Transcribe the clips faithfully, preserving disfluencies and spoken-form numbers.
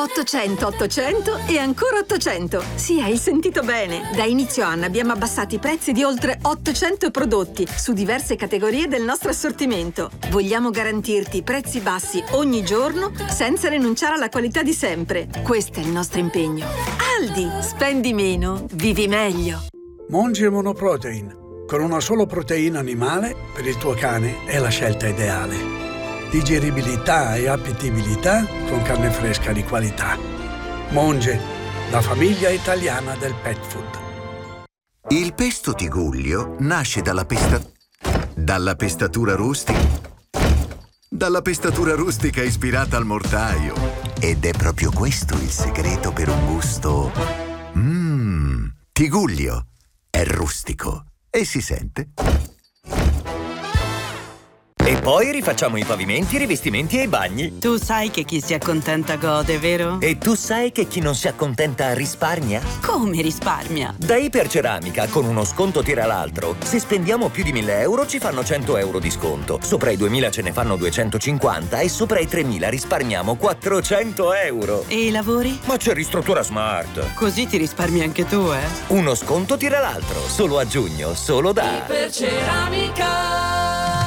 ottocento ottocento e ancora ottocento. Sì, hai sentito bene. Da inizio anno abbiamo abbassato i prezzi di oltre ottocento prodotti su diverse categorie del nostro assortimento. Vogliamo garantirti prezzi bassi ogni giorno senza rinunciare alla qualità di sempre. Questo è il nostro impegno. Aldi, spendi meno, vivi meglio. Monge Monoprotein. Con una sola proteina animale, per il tuo cane è la scelta ideale. Digeribilità e appetibilità con carne fresca di qualità. Monge, la famiglia italiana del pet food. Il pesto Tigullio nasce dalla pesta... dalla pestatura rustica... dalla pestatura rustica ispirata al mortaio. Ed è proprio questo il segreto per un gusto... Mmm, Tigullio è rustico. E si sente. E poi rifacciamo i pavimenti, i rivestimenti e i bagni. Tu sai che chi si accontenta gode, vero? E tu sai che chi non si accontenta risparmia? Come risparmia? Da Iperceramica, con uno sconto tira l'altro. Se spendiamo più di mille euro ci fanno cento euro di sconto. Sopra i duemila ce ne fanno duecentocinquanta e sopra i tremila risparmiamo quattrocento euro. E i lavori? Ma c'è Ristruttura Smart. Così ti risparmi anche tu, eh? Uno sconto tira l'altro. Solo a giugno, solo da Iperceramica.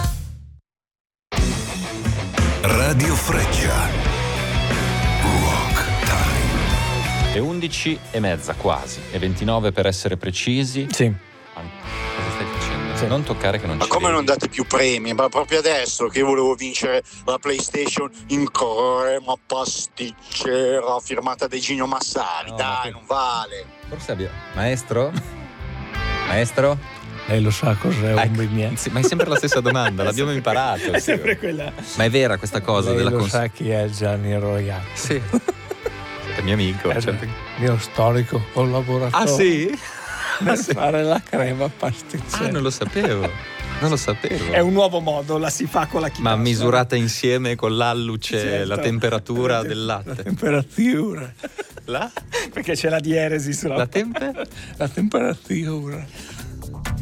Radio Freccia. Rock Time. Le undici e mezza quasi, e ventinove per essere precisi. Sì. Ah, cosa stai facendo? Sì. Non toccare che non Ma ci come vedi. non date più premi? Ma proprio adesso che io volevo vincere la PlayStation in crema pasticcera firmata da Gino Massari. No, Dai, ma- non vale. Forse abbia... Maestro? Maestro? Lei lo sa cos'è un Ecco, bignè? sì, ma è sempre la stessa domanda, l'abbiamo imparato. È sì. sempre quella. Ma è vera questa cosa Lei della lo cons- sa chi è Gianni Roiati? Sì. È mio amico. È certo. il mio storico collaboratore. Ah sì? Nel Ah, sì. fare la crema pasticcera. Ah, non lo sapevo. Non lo sapevo. È un nuovo modo, la si fa con la chitarra. Ma misurata insieme con l'alluce, Certo. la temperatura La del latte. temperatura. La? Perché c'è la dieresi sulla... La tempe? La temperatura.